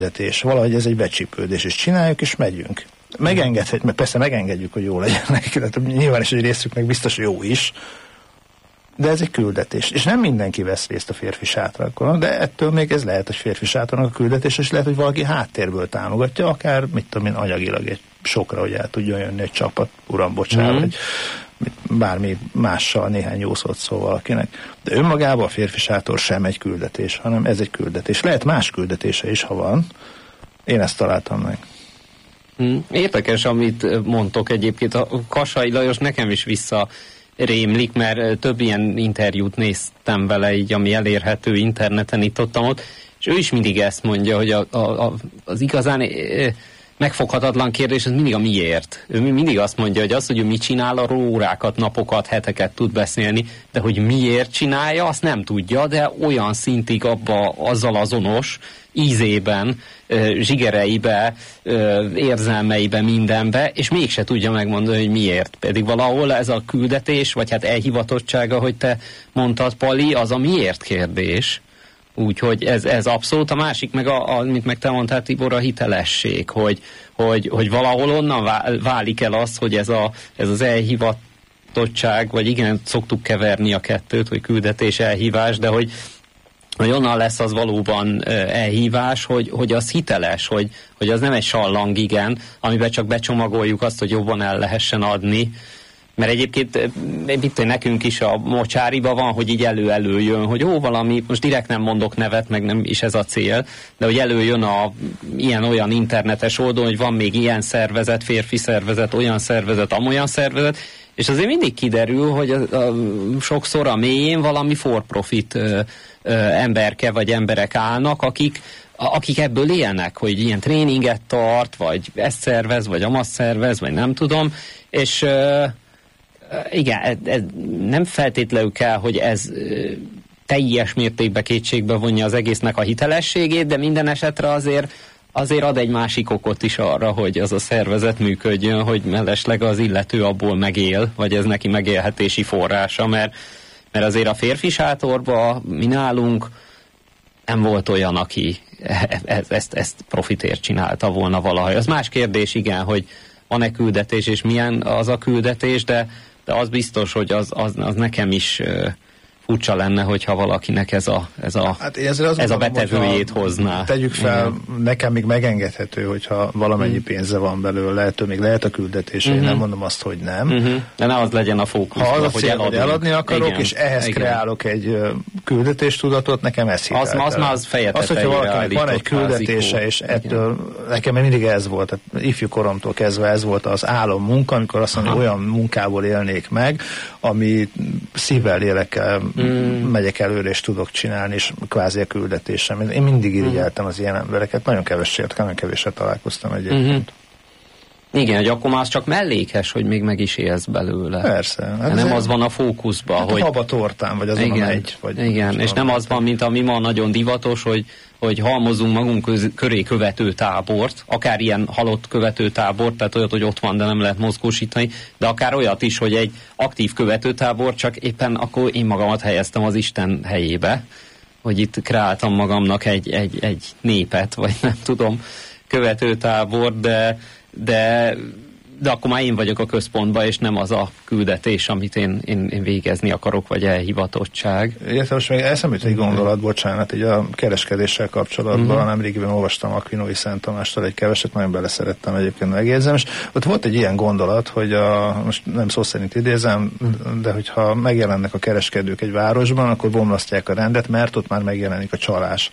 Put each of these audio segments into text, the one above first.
küldetés, valahogy ez egy becsípődés, és csináljuk, és megyünk. Mert persze megengedjük, hogy jó legyen nekik, tehát nyilván is egy részük meg biztos jó is, de ez egy küldetés. És nem mindenki vesz részt a férfi sátrakon, de ettől még ez lehet egy férfi sátraknak a küldetés, és lehet, hogy valaki háttérből támogatja, akár, mit tudom én, anyagilag egy sokra, hogy el tudjon jönni egy csapat, uram, bocsánat, vagy bármi mással, néhány jó szót szól valakinek. De önmagában a férfi sátor sem egy küldetés, hanem ez egy küldetés. Lehet más küldetése is, ha van. Én ezt találtam meg. Érdekes, amit mondtok egyébként. A Kassai Lajos nekem is rémlik, mert több ilyen interjút néztem vele, így, ami elérhető interneten, ott, és ő is mindig ezt mondja, hogy az igazán megfoghatatlan kérdés, az mindig a miért. Ő mindig azt mondja, hogy hogy ő mit csinál, arról órákat, napokat, heteket tud beszélni, de hogy miért csinálja, azt nem tudja, de olyan szintig azzal azonos, ízében, zsigereibe, érzelmeibe, mindenbe, és mégse tudja megmondani, hogy miért. Pedig valahol ez a küldetés, vagy hát elhivatottsága, hogy te mondtad, Pali, az a miért kérdés. Úgyhogy ez abszolút. A másik, meg amit meg te mondtál, Tibor, a hitelesség, hogy valahol onnan válik el az, hogy ez az elhivatottság, vagy igen, szoktuk keverni a kettőt, hogy küldetés, elhívás, de hogy onnan lesz az valóban elhívás, hogy az hiteles, hogy az nem egy sallang, igen, amiben csak becsomagoljuk azt, hogy jobban el lehessen adni. Mert egyébként nekünk is a mocsáriba van, hogy így előjön, hogy valami, most direkt nem mondok nevet, meg nem is ez a cél, de hogy előjön ilyen-olyan internetes oldalon, hogy van még ilyen szervezet, férfi szervezet, olyan szervezet, amolyan szervezet, és azért mindig kiderül, hogy sokszor a mélyén valami for-profit emberke vagy emberek állnak, akik ebből élnek, hogy ilyen tréninget tart, vagy ezt szervez, vagy amazt szervez, vagy nem tudom, és igen, ez nem feltétlenül kell, hogy ez teljes mértékben kétségbe vonja az egésznek a hitelességét, de minden esetre azért ad egy másik okot is arra, hogy az a szervezet működjön, hogy mellesleg az illető abból megél, vagy ez neki megélhetési forrása, mert azért a férfi sátorban mi nálunk nem volt olyan, aki ezt profitért csinálta volna valahogy. Az más kérdés, igen, hogy van-e küldetés, és milyen az a küldetés, de az biztos, hogy az nekem is furcsa lenne, hogyha valakinek ez a betevőjét hozná. Tegyük fel, nekem még megengedhető, hogyha valamennyi pénze van belőle, ettől még lehet a küldetés, én nem mondom azt, hogy nem. De ne az legyen a fókusz. Ha az a cél, hogy eladni akarok, igen, és ehhez kreálok egy küldetéstudatot, nekem ez hiteltel. Az már az feje tetejére. Az, hogyha valakinek van egy küldetése, és ettől nekem mindig ez volt, tehát ifjú koromtól kezdve ez volt az álom munka, amikor azt mondom, hogy olyan munkából élnék meg, ami szívvel, lélekkel megyek előre, és tudok csinálni, és kvázi a küldetésem. Én mindig irigyeltem az ilyen embereket, nagyon kevéssel találkoztam egyébként. Igen, hogy akkor már az csak mellékes, hogy még meg is élsz belőle. Persze. Hát nem az van a fókuszban, hát hogy... a haba tortán, vagy azon igen, a megy. Vagy igen, és nem az van, mint ami ma nagyon divatos, hogy halmozunk magunk köré követőtábort, akár ilyen halott követőtábort, tehát olyat, hogy ott van, de nem lehet mozgósítani, de akár olyat is, hogy egy aktív követőtábor, csak éppen akkor én magamat helyeztem az Isten helyébe, hogy itt kreáltam magamnak egy népet, vagy nem tudom, követőtábor, de akkor már én vagyok a központban, és nem az a küldetés, amit én végezni akarok, vagy elhivatottság. Illetve most még eszembe jut egy gondolat, bocsánat, így a kereskedéssel kapcsolatban, nemrégiben olvastam Aquinói Szent Tamástól egy keveset, nagyon beleszerettem, egyébként megjegyzem, és ott volt egy ilyen gondolat, hogy most nem szó szerint idézem, de hogyha megjelennek a kereskedők egy városban, akkor bomlasztják a rendet, mert ott már megjelenik a csalás.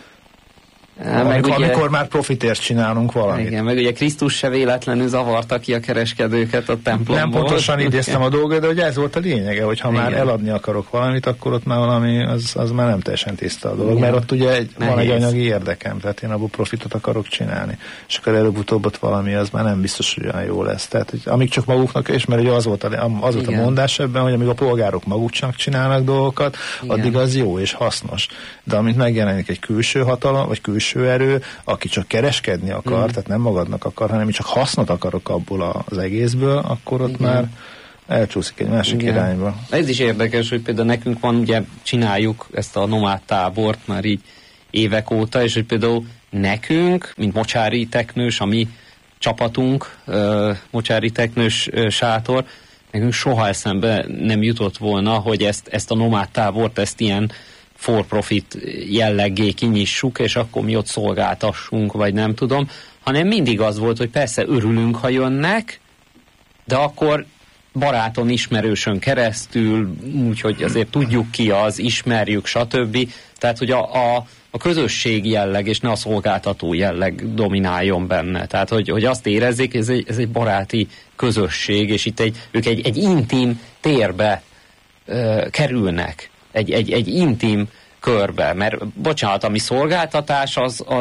Amikor már profitért csinálunk valamit. Igen, meg ugye Krisztus se véletlenül zavarta ki a kereskedőket a templomból. Nem pontosan idéztem a dolgot, de hogy ez volt a lényege, hogy ha már eladni akarok valamit, akkor ott már valami, az már nem teljesen tiszta a dolog, igen. Mert ott ugye van egy anyagi érdekem, tehát én abból profitot akarok csinálni. És akkor előbb-utóbb ott valami, az már nem biztos, hogy olyan jó lesz. Tehát, hogy amíg csak maguknak, és mert ugye az volt a mondás ebben, hogy amíg a polgárok maguknak csinálnak dolgokat, igen. Addig az jó és hasznos. De amint megjelenik egy külső hatalom, vagy külső erő, aki csak kereskedni akar, tehát nem magadnak akar, hanem csak hasznot akarok abból az egészből, akkor ott már elcsúszik egy másik irányba. Ez is érdekes, hogy például nekünk van, ugye csináljuk ezt a nomád tábort már így évek óta, és hogy például nekünk, mint Mocsári Teknős, a mi csapatunk, Mocsári Teknős sátor, nekünk soha eszembe nem jutott volna, hogy ezt a nomád tábort, ezt ilyen for-profit jelleggé kinyissuk, és akkor mi ott szolgáltassunk, vagy nem tudom, hanem mindig az volt, hogy persze örülünk, ha jönnek, de akkor baráton, ismerősön keresztül, úgyhogy azért tudjuk ki az, ismerjük, stb. Tehát, hogy a közösség jelleg, és ne a szolgáltató jelleg domináljon benne. Tehát, hogy azt érezzék, ez egy baráti közösség, és itt ők egy intim térbe kerülnek, egy intim körbe, mert bocsánat, ami szolgáltatás,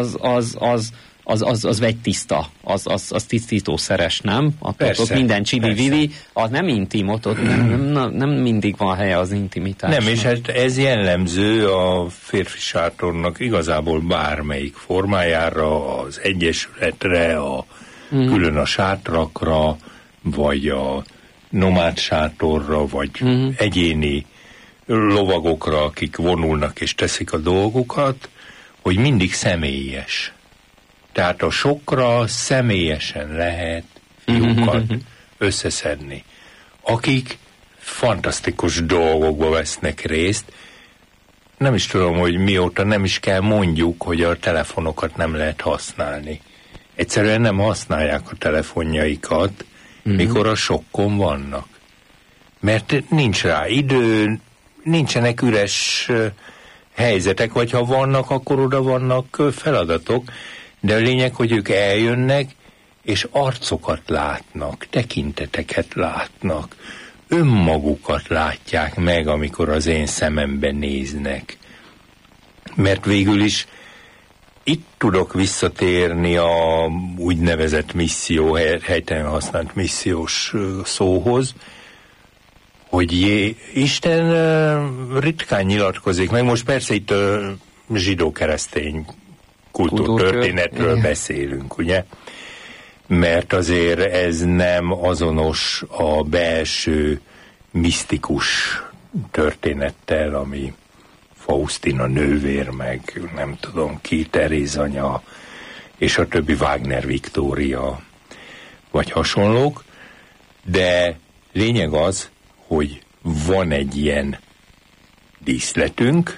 az vegytiszta, az tisztítószeres, nem? Ott minden csili-vili, az nem intim, ott nem mindig van helye az intimitásnak. Nem, és ez jellemző a férfi sátornak igazából bármelyik formájára, az egyesületre, külön a sátrakra, vagy a nomád sátorra, vagy egyéni lovagokra, akik vonulnak és teszik a dolgukat, hogy mindig személyes. Tehát a sokra személyesen lehet fiúkat összeszedni, akik fantasztikus dolgokba vesznek részt. Nem is tudom, hogy mióta nem is kell mondjuk, hogy a telefonokat nem lehet használni. Egyszerűen nem használják a telefonjaikat, mikor a sokkon vannak. Mert nincs rá idő, nincsenek üres helyzetek, vagy ha vannak, akkor oda vannak feladatok, de a lényeg, hogy ők eljönnek, és arcokat látnak, tekinteteket látnak, önmagukat látják meg, amikor az én szememben néznek. Mert végül is itt tudok visszatérni a úgynevezett misszió, helytelen használt missziós szóhoz, hogy Isten ritkán nyilatkozik, meg most persze itt zsidó-keresztény kultúrtörténetről beszélünk, ugye? Mert azért ez nem azonos a belső misztikus történettel, ami Faustina nővér, meg nem tudom ki, Teréz anya, és a többi, Wagner Viktória, vagy hasonlók, de lényeg az, hogy van egy ilyen díszletünk,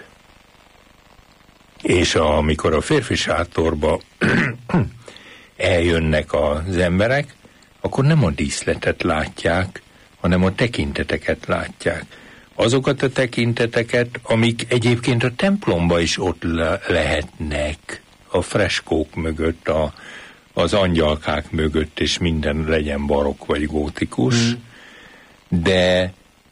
és amikor a férfi sátorba eljönnek az emberek, akkor nem a díszletet látják, hanem a tekinteteket látják. Azokat a tekinteteket, amik egyébként a templomba is ott lehetnek, a freskók mögött, az angyalkák mögött, és minden legyen barokk vagy gótikus, de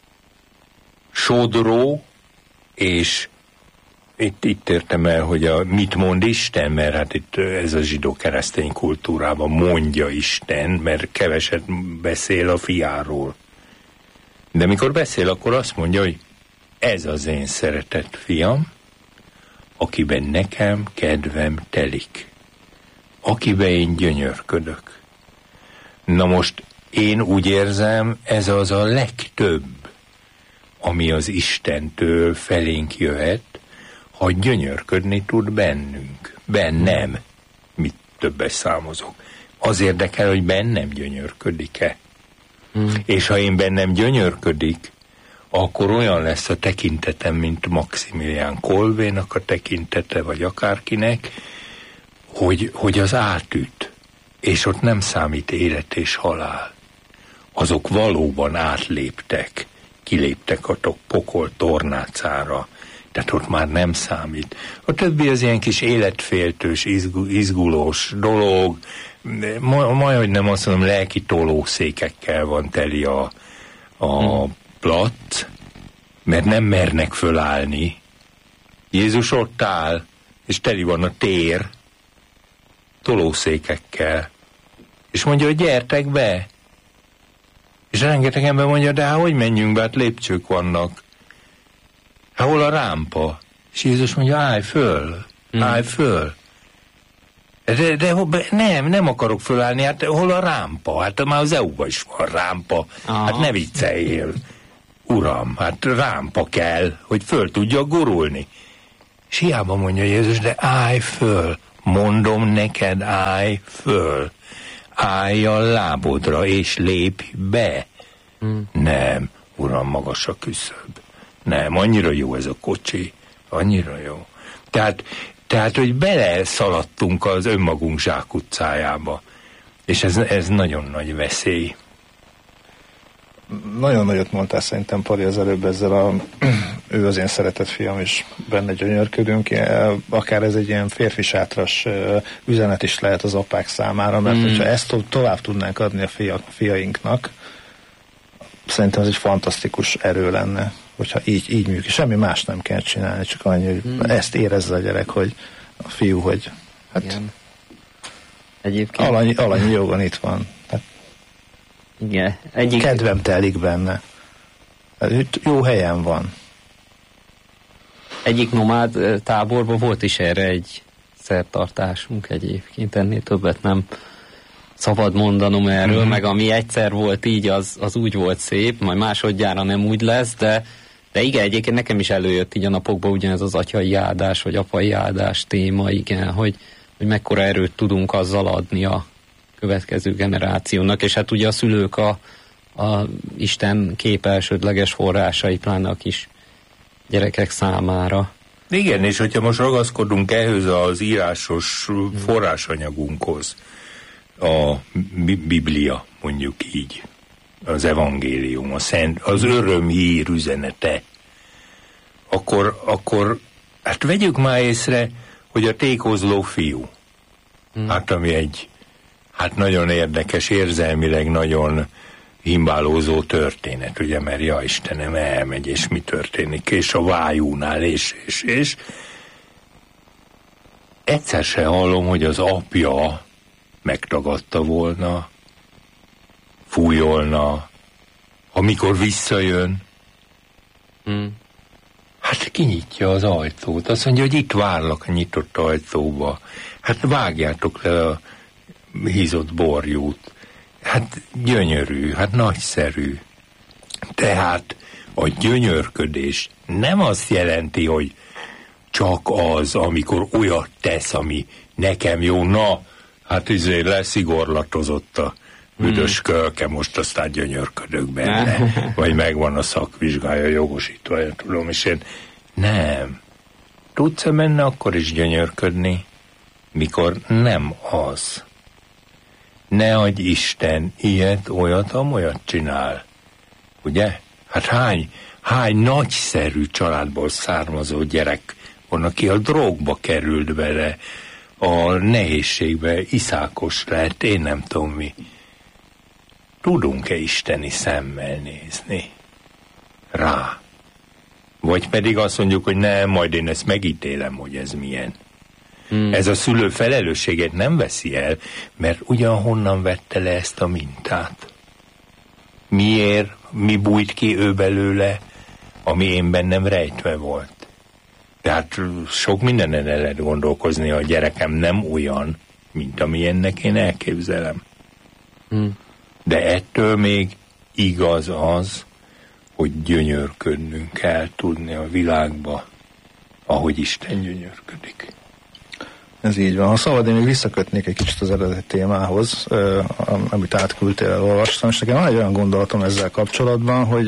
sodró, és itt értem el, hogy mit mond Isten, mert hát itt ez a zsidó-keresztény kultúrában mondja Isten, mert keveset beszél a fiáról. De mikor beszél, akkor azt mondja, hogy ez az én szeretett fiam, akiben nekem kedvem telik, akiben én gyönyörködök. Na most én úgy érzem, ez az a legtöbb, ami az Istentől felénk jöhet, ha gyönyörködni tud bennünk. Bennem. Mit többes számozok. Az érdekel, hogy bennem gyönyörködik-e. És ha én bennem gyönyörködik, akkor olyan lesz a tekintetem, mint Maximilián Kolvénak a tekintete, vagy akárkinek, hogy az átüt. És ott nem számít élet és halál. Azok valóban átléptek, kiléptek a pokol tornácára, tehát ott már nem számít. A többi az ilyen kis életféltős, izgulós dolog, majd nem azt mondom, lelki tolószékekkel van teli a platt, mert nem mernek fölállni. Jézus ott áll, és teli van a tér tolószékekkel, és mondja, hogy gyertek be. És rengeteg ember mondja, de hát hogy menjünk be, hát lépcsők vannak. Hát hol a rámpa? És Jézus mondja, állj föl, állj föl. De nem akarok fölállni, hát hol a rámpa? Hát már az EU-ban is van rámpa. Hát ne vicceljél. Uram, hát rámpa kell, hogy föl tudja gurulni. És hiába mondja Jézus, de állj föl, mondom neked, állj föl, állj a lábodra, és lépj be. Nem, uram, magas a küszöb. Nem, annyira jó ez a kocsi, annyira jó. Tehát hogy beleszaladtunk az önmagunk zsákutcájába, és ez nagyon nagy veszély. Nagyon nagyot mondtál szerintem, Pali, az előbb ezzel ő az én szeretett fiam, és benne gyönyörködünk, akár ez egy ilyen férfi sátras üzenet is lehet az apák számára, mert hogyha ezt tovább tudnánk adni a fiainknak, szerintem ez egy fantasztikus erő lenne, hogyha így működik. Semmi más nem kell csinálni, csak annyi, hogy ezt érezze a gyerek, hogy a fiú, hogy hát igen. Egyébként alanyi jogon itt van. Hát, igen. Kedvem telik benne. Jó helyen van. Egyik nomád táborban volt is erre egy szertartásunk egyébként, ennél többet nem szabad mondanom erről, meg ami egyszer volt így, az úgy volt szép, majd másodjára nem úgy lesz, de igen, egyébként nekem is előjött így a napokban ugyanez az atyai áldás, vagy apai áldás téma, igen, hogy mekkora erőt tudunk azzal adni a következő generációnak, és hát ugye a szülők a Isten kép elsődleges forrásai, pláne a kis gyerekek számára. Igen, és hogyha most ragaszkodunk ehhez az írásos forrásanyagunkhoz, a Biblia, mondjuk így, az evangélium, az örömhír üzenete, akkor hát vegyük már észre, hogy a tékozló fiú, hát ami egy nagyon érdekes, érzelmileg nagyon himbálózó történet, ugye, mert ja Istenem, elmegy, és mi történik, és a vájúnál, és egyszer se hallom, hogy az apja megtagadta volna, fújolna, amikor visszajön, hát kinyitja az ajtót, azt mondja, hogy itt várlak a nyitott ajtóba, hát vágjátok le a hízott borjút, hát gyönyörű, hát nagyszerű. Tehát a gyönyörködés nem azt jelenti, hogy csak az, amikor olyat tesz, ami nekem jó, na, hát leszigorlatozott a büdös kölke, most aztán gyönyörködök benne, vagy megvan a szakvizsgája, jogosítója, tudom, és én nem. Tudsz-e benne akkor is gyönyörködni, mikor nem az? Ne adj Isten ilyet, olyat, amolyat csinál. Ugye? Hát hány nagyszerű családból származó gyerek van, aki a drogba került bele, a nehézségbe iszákos lett, én nem tudom mi. Tudunk-e isteni szemmel nézni rá? Vagy pedig azt mondjuk, hogy nem, majd én ezt megítélem, hogy ez milyen. Ez a szülő felelősséget nem veszi el, mert ugyanhonnan vette le ezt a mintát. Miért, mi bújt ki ő belőle, ami én bennem rejtve volt. Tehát sok mindenen el lehet gondolkozni, a gyerekem nem olyan, mint amilyennek én elképzelem. De ettől még igaz az, hogy gyönyörködnünk kell tudni a világba, ahogy Isten gyönyörködik. Ez így van. Ha szabad, én még visszakötnék egy kicsit az eredeti témához, amit átküldtél, elolvastam, és nekem van egy olyan gondolatom ezzel kapcsolatban, hogy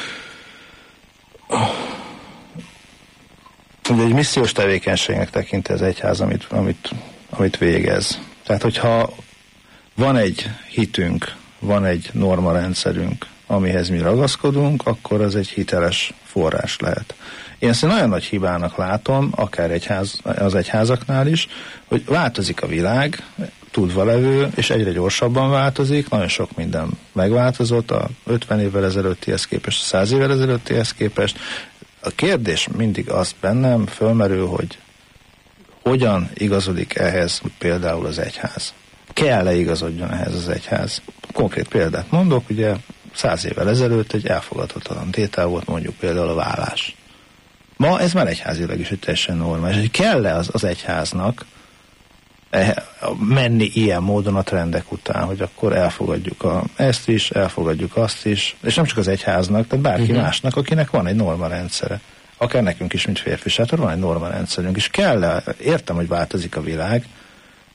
egy missziós tevékenységnek tekinti az egyház, amit végez. Tehát, hogyha van egy hitünk, van egy normarendszerünk, amihez mi ragaszkodunk, akkor az egy hiteles forrás lehet. Én ezt nagyon nagy hibának látom, akár az egyházaknál is, hogy változik a világ, tudva levő, és egyre gyorsabban változik, nagyon sok minden megváltozott a 50 évvel ezelőttihez képest, a 100 évvel ezelőttihez képest. A kérdés mindig az bennem fölmerül, hogy hogyan igazodik ehhez például az egyház. Kell-e igazodjon ehhez az egyház? Konkrét példát mondok, ugye 100 évvel ezelőtt egy elfogadhatatlan tétel volt mondjuk például a vállás. Ma ez már egyházilag is teljesen normális. Hogy kell-e az egyháznak menni ilyen módon a trendek után, hogy akkor elfogadjuk ezt is, elfogadjuk azt is, és nem csak az egyháznak, tehát bárki másnak, akinek van egy normarendszere. Akár nekünk is, mint férfi sátor, van egy normarendszerünk, és kell-e, értem, hogy változik a világ,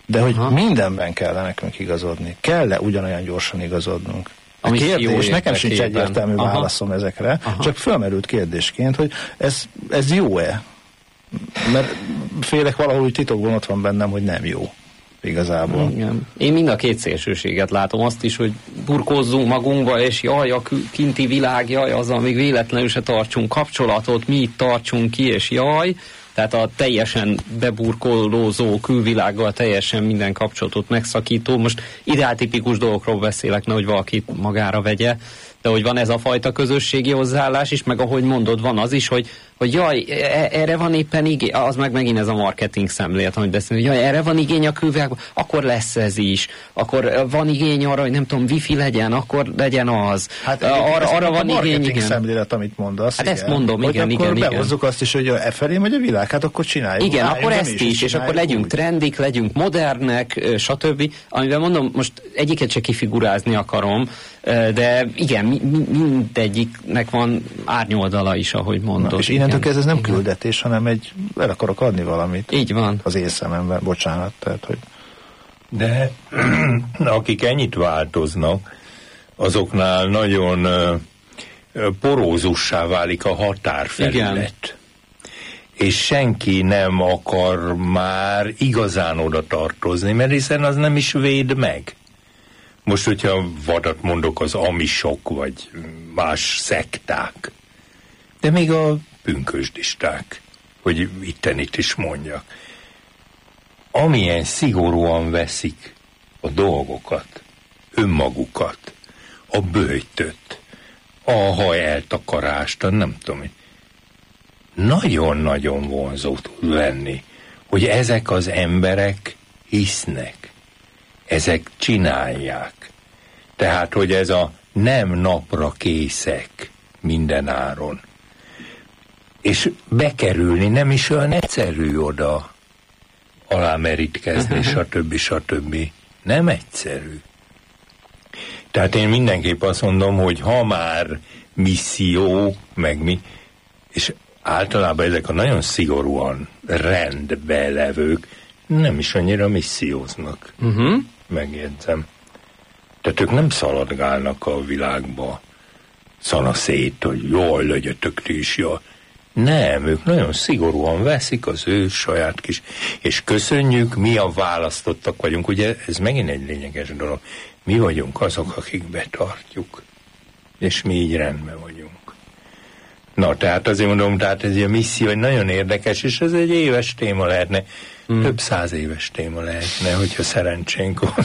De hogy mindenben kell nekünk igazodni. Kell-e ugyanolyan gyorsan igazodnunk? A kérdés, nekem sincs egyértelmű válaszom ezekre, csak felmerült kérdésként, hogy ez jó-e? Mert félek valahogy titokban ott van bennem, hogy nem jó. Igazából. Igen. Én mind a két szélsőséget látom, azt is, hogy burkózzunk magunkba, és jaj, a kinti világ, jaj, azzal még véletlenül se tartsunk kapcsolatot, mi itt tartsunk ki, és jaj, tehát a teljesen beburkolózó külvilággal teljesen minden kapcsolatot megszakító, most ideáltipikus dolgokról beszélek, nehogy valakit magára vegye, de hogy van ez a fajta közösségi hozzáállás is, meg ahogy mondod, van az is, hogy jaj, erre van éppen igény, az meg megint ez a marketing szemlélet, amit beszélünk, hogy jaj, erre van igény a külvilágban, akkor lesz ez is, akkor van igény arra, hogy nem tudom, wifi legyen, akkor legyen az. Hát arra van igény, marketing szemlélet, amit mondasz. Hát igen. Ezt mondom, hogy igen, akkor behozzuk azt is, hogy e felé megy a világ, hát akkor csináljuk. Igen, akkor ezt is, és akkor legyünk trendik, legyünk modernek, stb. Amivel mondom, most egyiket se kifigurázni akarom, de igen, mindegyiknek van árnyoldala is, ahogy mondod. És innentől kezdve ez nem küldetés, hanem el akarok adni valamit. Így van. Az én szememben, bocsánat. Tehát, hogy... De akik ennyit változnak, azoknál nagyon porózussá válik a határfelület. Igen. És senki nem akar már igazán oda tartozni, mert hiszen az nem is véd meg. Most, hogyha vadat mondok, az amisok, vagy más szekták. De még a pünkösdisták, hogy itt is mondjak. Amilyen szigorúan veszik a dolgokat, önmagukat, a böjtöt, a haj eltakarást, nem tudom, nagyon-nagyon vonzó tud lenni, hogy ezek az emberek hisznek. Ezek csinálják. Tehát, hogy ez a nem napra készek mindenáron. És bekerülni nem is olyan egyszerű oda, alámerítkezni, stb. Nem egyszerű. Tehát én mindenképp azt mondom, hogy ha már misszió, meg mi, és általában ezek a nagyon szigorúan rendbe levők nem is annyira misszióznak. Megjegyzem. Tehát ők nem szaladgálnak a világba szanaszét, hogy jaj, legyetek ti is, jaj. Nem, ők nagyon szigorúan veszik az ő saját kis, és köszönjük, mi a választottak vagyunk, ugye ez megint egy lényeges dolog. Mi vagyunk azok, akik betartjuk, és mi így rendben vagyunk. Na, tehát azért mondom, tehát ez a misszió egy nagyon érdekes, és ez egy éves téma lehetne, több 100 éves téma lehetne, hogyha szerencsénk van.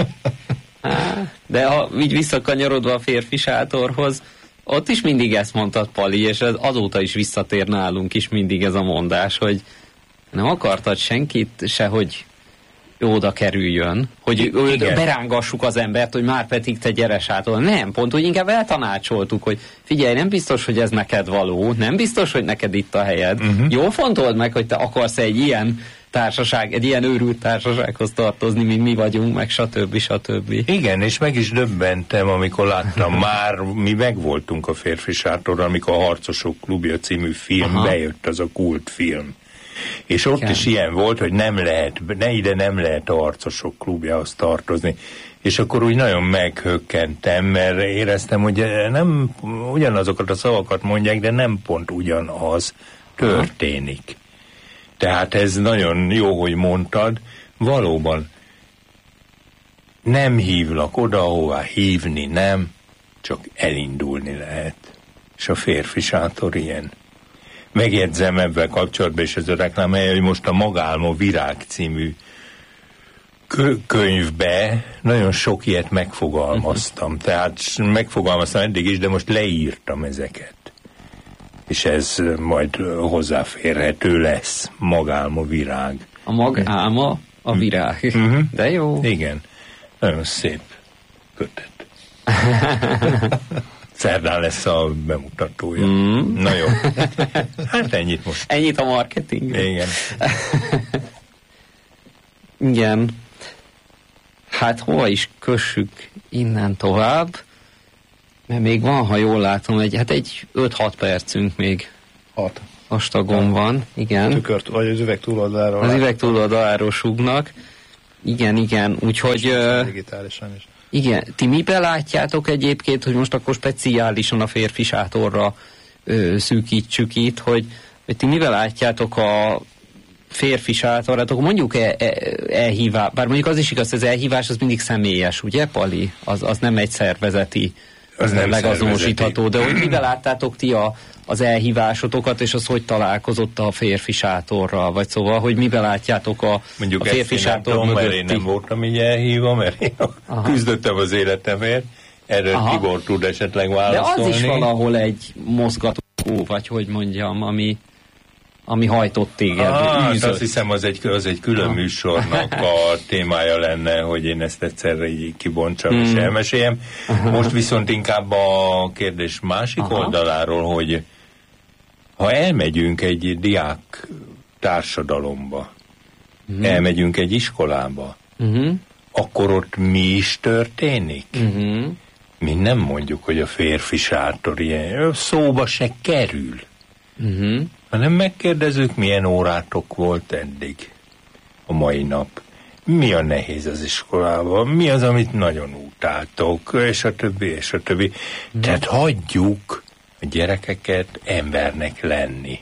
De ha így visszakanyarodva a férfi sátorhoz, ott is mindig ezt mondtad, Pali, és ez azóta is visszatér nálunk is mindig ez a mondás, hogy nem akartad senkit se, hogy oda kerüljön, hogy berángassuk az embert, hogy már pedig te gyere sátor. Nem, pont, hogy inkább eltanácsoltuk, hogy figyelj, nem biztos, hogy ez neked való, nem biztos, hogy neked itt a helyed. Jól fontold meg, hogy te akarsz egy ilyen társaság, egy ilyen őrült társasághoz tartozni, mint mi vagyunk, meg stb. Igen, és meg is döbbentem, amikor láttam, már mi megvoltunk a férfi sátorral, amikor a Harcosok klubja című film bejött, az a kultfilm. És ott is ilyen volt, hogy nem lehet a Harcosok klubjához tartozni. És akkor úgy nagyon meghökkentem, mert éreztem, hogy nem ugyanazokat a szavakat mondják, de nem pont ugyanaz történik. Tehát ez nagyon jó, hogy mondtad, valóban nem hívlak oda, ahová hívni nem, csak elindulni lehet. És a férfi sátor ilyen. Megjegyzem ebben kapcsolatban, és ez a reklám helye, hogy most a Magálma Virág című könyvbe nagyon sok ilyet megfogalmaztam. Tehát megfogalmaztam eddig is, de most leírtam ezeket. És ez majd hozzáférhető lesz. Magálma Virág. A magálma a virág. De jó. Igen. Nagyon szép kötet. Szerdán lesz a bemutatója. Na jó. Hát ennyit most. Ennyit a marketing. Igen. Igen. Hát hova is kössük innen tovább? Mert még van, ha jól látom, egy 5-6 percünk még. 6. Vastagon van, igen. Tükört, vagy az üveg túloldaláról. Az üveg túloldaláról súgnak. Igen, úgyhogy... digitálisan is. Igen, ti miben látjátok egyébként, hogy most akkor speciálisan a férfi sátorra szűkítsük itt, hogy ti mivel látjátok a férfi sátorát, akkor mondjuk elhívás, bár mondjuk az is igaz, az elhívás az mindig személyes, ugye, Pali? Az nem egy szervezeti, az nem megazonosítható, de hogy mivel láttátok ti az elhívásotokat, és az hogy találkozott a férfi sátorral, vagy szóval, hogy mivel látjátok a férfi sátor mögötti... Mert én nem voltam így elhívva, mert én küzdöttem az életemért, erről Tibor tud esetleg válaszolni. De az is valahol egy mozgató, vagy hogy mondjam, ami hajtott téged. Azt hiszem, az egy külön műsornak a témája lenne, hogy én ezt egyszerre így kibontsam és elmeséljem. Most viszont inkább a kérdés másik oldaláról, hogy ha elmegyünk egy diák társadalomba, elmegyünk egy iskolába, akkor ott mi is történik? Mi nem mondjuk, hogy a férfi sátor ilyen, szóba se kerül. Hanem megkérdezzük, milyen órátok volt eddig a mai nap. Mi a nehéz az iskolában? Mi az, amit nagyon utáltok? És a többi, és a többi. Tehát hagyjuk a gyerekeket embernek lenni.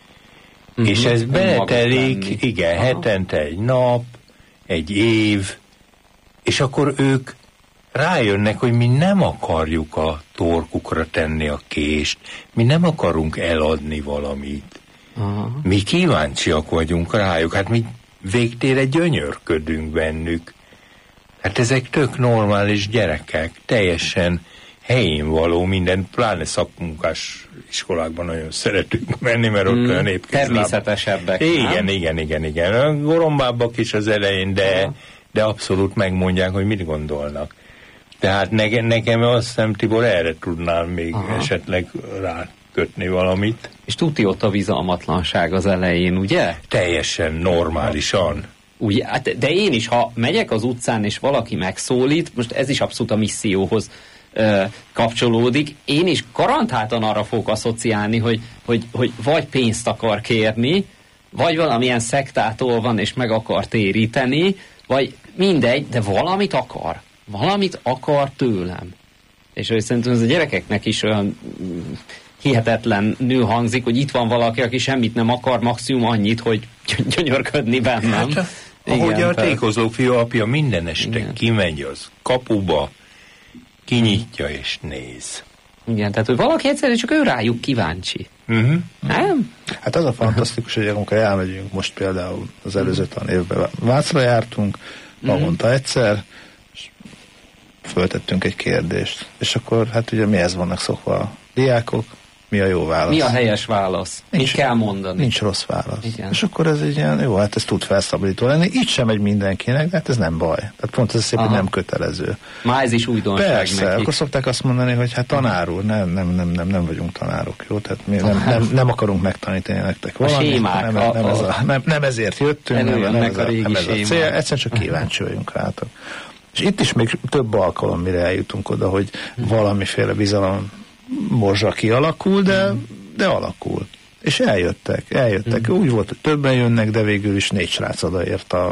És ez beletelik, igen, hetente egy nap, egy év, és akkor ők rájönnek, hogy mi nem akarjuk a torkukra tenni a kést, mi nem akarunk eladni valamit. Mi kíváncsiak vagyunk rájuk, hát mi végtére gyönyörködünk bennük. Hát ezek tök normális gyerekek, teljesen helyén való minden, pláne szakmunkás iskolákban nagyon szeretünk menni, mert ott olyan épkézláb. Természetesebbek. Igen. Gorombábbak is az elején, de abszolút megmondják, hogy mit gondolnak. Tehát nekem azt hiszem, Tibor, erre tudnál még esetleg rákötni valamit. És tuti ott a bizalmatlanság az elején, ugye? Teljesen normálisan. Ugye, de én is, ha megyek az utcán és valaki megszólít, most ez is abszolút a misszióhoz kapcsolódik, én is garantáltan arra fogok asszociálni, hogy vagy pénzt akar kérni, vagy valamilyen szektától van és meg akar téríteni, vagy mindegy, de valamit akar. Valamit akar tőlem. És hogy szerintem ez a gyerekeknek is olyan hihetetlenül hangzik, hogy itt van valaki, aki semmit nem akar, maximum annyit, hogy gyönyörködni bennem. Hát, ahogy a tékozó fiú apja minden este kimegy az kapuba, kinyitja és néz. Igen, tehát hogy valaki egyszerűen csak ő rájuk kíváncsi. Nem? Hát az a fantasztikus, hogy amikor elmegyünk, most például az előző tanévben Vácra jártunk, havonta egyszer, és föltettünk egy kérdést. És akkor hát ugye mihez vannak szokva a diákok, mi a jó válasz? Mi a helyes válasz? Mit kell mondani? Nincs rossz válasz. Igen. És akkor ez egy ilyen, jó, hát ez tud felszabadító lenni. Így sem megy mindenkinek, de hát ez nem baj. Tehát pont ez szép, hogy nem kötelező. Már ez is újdonság. Persze, nekik. Akkor szokták azt mondani, hogy hát tanár úr, nem vagyunk tanárok, jó? Tehát mi nem akarunk megtanítani nektek valamit. A sémák. Nem ezért jöttünk, nem ez a cél, egyszerűen csak kíváncsi vagyunk rátok. És itt is még több alkalom, mire eljutunk oda, hogy valamiféle bizalom morzsa kialakul, de alakul. És eljöttek. Úgy volt, hogy többen jönnek, de végül is 4 srác odaért a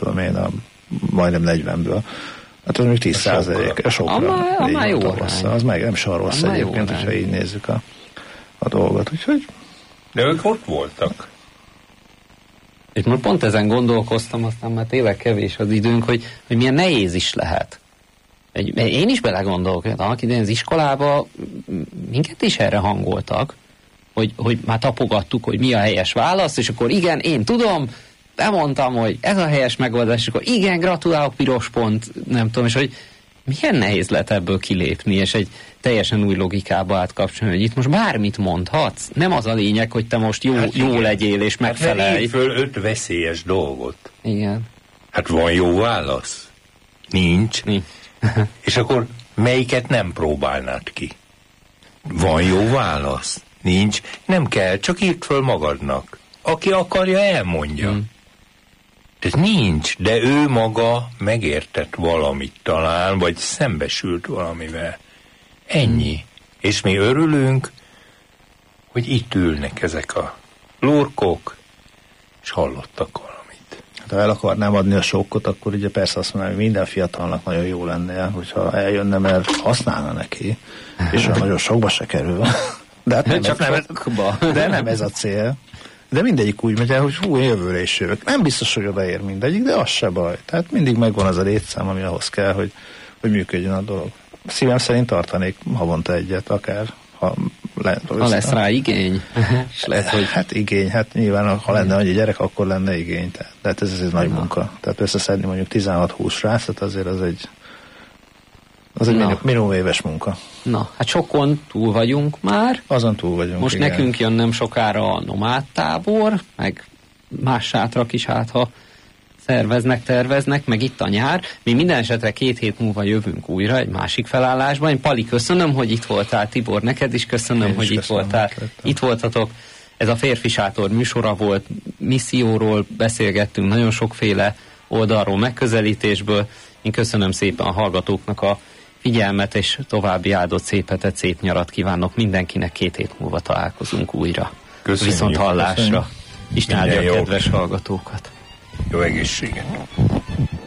majdnem 40-ből. Hát az még 10%, a sokra. Már jó az meg nem sem rossz egyébként, hogyha így nézzük a dolgot. Úgyhogy... De ők ott voltak. És most pont ezen gondolkoztam, aztán már tényleg kevés az időnk, hogy milyen nehéz is lehet. Én is belegondolok, hogy annak idején az iskolába minket is erre hangoltak, hogy már tapogattuk, hogy mi a helyes válasz, és akkor igen, én tudom, bemondtam, hogy ez a helyes megoldás, és akkor igen, gratulálok, piros pont, nem tudom, és hogy milyen nehéz lehet ebből kilépni, és egy teljesen új logikába átkapcsolni, hogy itt most bármit mondhatsz. Nem az a lényeg, hogy te most jó legyél, és megfelelj. Hát föl 5 veszélyes dolgot. Igen. Hát van jó válasz? Nincs. És akkor melyiket nem próbálnád ki? Van jó válasz? Nincs. Nem kell, csak írd föl magadnak. Aki akarja, elmondja. Tehát nincs, de ő maga megértett valamit talán, vagy szembesült valamivel. Ennyi. És mi örülünk, hogy itt ülnek ezek a lurkok, és hallottak valamit. Hát, ha el akarnám adni a sokkot, akkor ugye persze azt mondanám, hogy minden fiatalnak nagyon jó lenne, hogyha eljönne, mert használna neki, és nagyon sokba se kerül. De hát nem ez a cél. De mindegyik úgy megy el, hogy hú, jövőre is jövök. Nem biztos, hogy odaér mindegyik, de az se baj. Tehát mindig megvan az a létszám, ami ahhoz kell, hogy működjön a dolog. Szívem szerint tartanék havonta egyet, akár ha lesz rá igény. És lehet, hogy... Hát igény, hát nyilván ha lenne annyi gyerek, akkor lenne igény. Tehát ez nagy munka. Tehát összeszedni mondjuk 16-20 srácot, azért az egy minimum éves munka. Na, hát sokon túl vagyunk már. Azon túl vagyunk, most igen. Nekünk jön nem sokára a nomád tábor, meg más sátrak is, hát ha terveznek, meg itt a nyár. Mi minden esetre 2 hét múlva jövünk újra egy másik felállásban. Én Pali, köszönöm, hogy itt voltál, Tibor, neked is köszönöm, hogy itt voltál. Itt voltatok. Ez a Férfi Sátor műsora volt, misszióról beszélgettünk, nagyon sokféle oldalról, megközelítésből. Én köszönöm szépen a hallgatóknak a figyelmet, és további áldott szép hetet, szép nyarat kívánok mindenkinek. 2 hét múlva találkozunk újra. Köszönjük. Viszont hallásra. Köszönjük. Isten áldja a kedves hallgatókat. Jó egészséget!